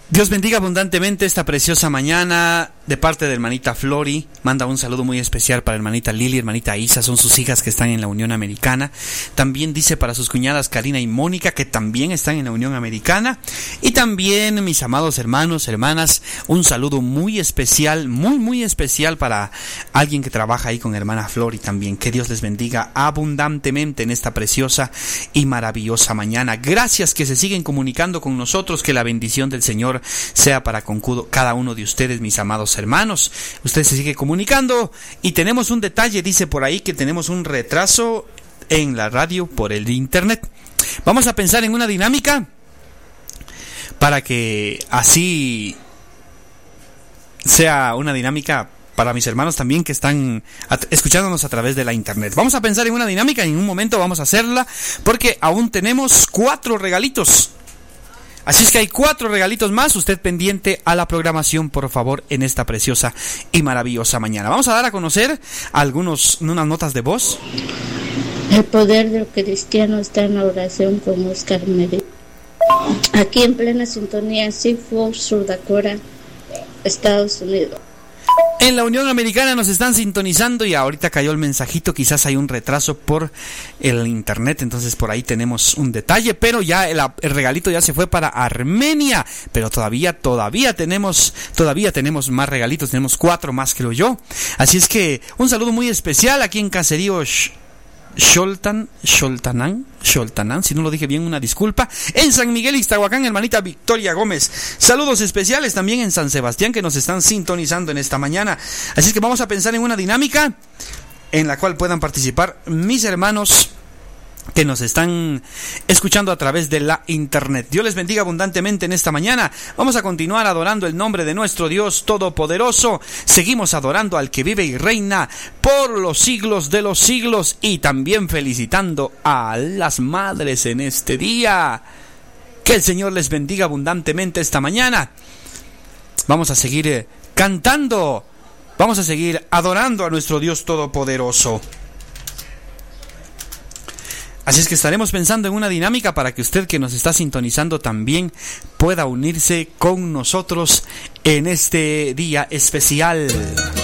Dios bendiga abundantemente esta preciosa mañana de parte de hermanita Flori. Manda un saludo muy especial para hermanita Lili, hermanita Isa, son sus hijas que están en la Unión Americana. También dice para sus cuñadas Karina y Mónica, que también están en la Unión Americana. Y también mis amados hermanos, hermanas, un saludo muy especial, muy especial para alguien que trabaja ahí con hermana Flori también. Que Dios les bendiga abundantemente en esta preciosa y maravillosa mañana. Gracias que se siguen comunicando con nosotros, que la bendición del Señor sea para con cada uno de ustedes, mis amados hermanos. Usted se sigue comunicando y tenemos un detalle, dice por ahí que tenemos un retraso en la radio por el internet. Vamos a pensar en una dinámica para que así sea una dinámica para mis hermanos también que están escuchándonos a través de la internet. Vamos a pensar en una dinámica y en un momento vamos a hacerla porque aún tenemos 4 regalitos. Así es que hay 4 regalitos más. Usted pendiente a la programación, por favor, en esta preciosa y maravillosa mañana. Vamos a dar a conocer unas notas de voz. El poder del cristiano está en la oración con Oscar Medina. Aquí en plena sintonía en Seafood, Sur Dakota, Estados Unidos. En la Unión Americana nos están sintonizando y ahorita cayó el mensajito, quizás hay un retraso por el internet, entonces por ahí tenemos un detalle, pero ya el regalito ya se fue para Armenia, pero todavía tenemos más regalitos, tenemos 4 más creo yo, así es que un saludo muy especial aquí en Caserío Xoltanán, si no lo dije bien, una disculpa. En San Miguel Ixtahuacán, hermanita Victoria Gómez. Saludos especiales también en San Sebastián, que nos están sintonizando en esta mañana. Así es que vamos a pensar en una dinámica en la cual puedan participar mis hermanos que nos están escuchando a través de la internet. Dios les bendiga abundantemente en esta mañana. Vamos a continuar adorando el nombre de nuestro Dios Todopoderoso. Seguimos adorando al que vive y reina por los siglos de los siglos y también felicitando a las madres en este día. Que el Señor les bendiga abundantemente esta mañana. Vamos a seguir cantando. Vamos a seguir adorando a nuestro Dios Todopoderoso. Así es que estaremos pensando en una dinámica para que usted que nos está sintonizando también pueda unirse con nosotros en este día especial.